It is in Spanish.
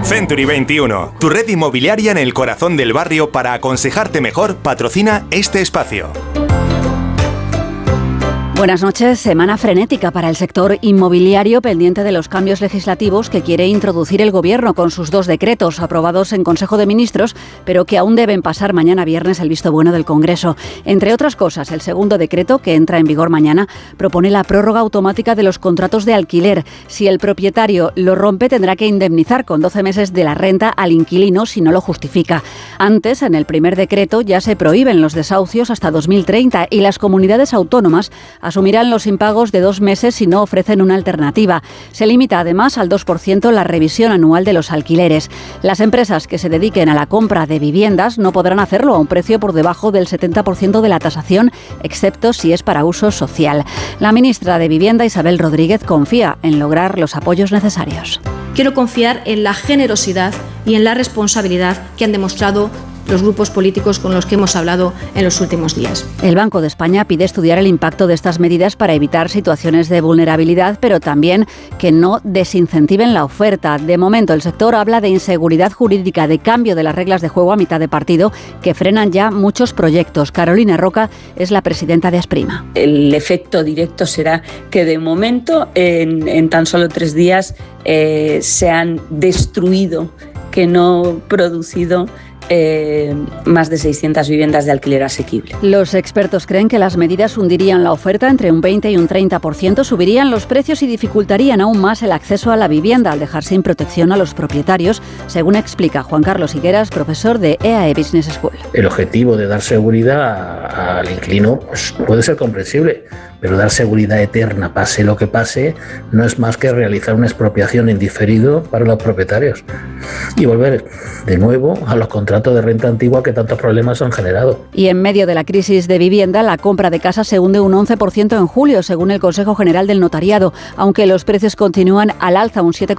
Century 21, tu red inmobiliaria en el corazón del barrio para aconsejarte mejor, patrocina este espacio. Buenas noches. Semana frenética para el sector inmobiliario, pendiente de los cambios legislativos que quiere introducir el Gobierno con sus 2 decretos aprobados en Consejo de Ministros, pero que aún deben pasar mañana viernes el visto bueno del Congreso. Entre otras cosas, el segundo decreto, que entra en vigor mañana, propone la prórroga automática de los contratos de alquiler. Si el propietario lo rompe, tendrá que indemnizar con 12 meses de la renta al inquilino si no lo justifica. Antes, en el primer decreto, ya se prohíben los desahucios hasta 2030 y las comunidades autónomas asumirán los impagos de 2 meses si no ofrecen una alternativa. Se limita además al 2% la revisión anual de los alquileres. Las empresas que se dediquen a la compra de viviendas no podrán hacerlo a un precio por debajo del 70% de la tasación, excepto si es para uso social. La ministra de Vivienda, Isabel Rodríguez, confía en lograr los apoyos necesarios. Quiero confiar en la generosidad y en la responsabilidad que han demostrado los grupos políticos con los que hemos hablado en los últimos días. El Banco de España pide estudiar el impacto de estas medidas para evitar situaciones de vulnerabilidad, pero también que no desincentiven la oferta. De momento, el sector habla de inseguridad jurídica, de cambio de las reglas de juego a mitad de partido, que frenan ya muchos proyectos. Carolina Roca es la presidenta de Asprima. El efecto directo será que de momento, en tan solo 3 días, se han destruido, que no producido, más de 600 viviendas de alquiler asequible. Los expertos creen que las medidas hundirían la oferta entre un 20 y un 30%, subirían los precios y dificultarían aún más el acceso a la vivienda al dejar sin protección a los propietarios, según explica Juan Carlos Higueras, profesor de EAE Business School. El objetivo de dar seguridad al inquilino pues, puede ser comprensible, pero dar seguridad eterna, pase lo que pase, no es más que realizar una expropiación en diferido para los propietarios y volver de nuevo a los contratos de renta antigua que tantos problemas han generado. Y en medio de la crisis de vivienda, la compra de casas se hunde un 11% en julio, según el Consejo General del Notariado, aunque los precios continúan al alza un 7,5%.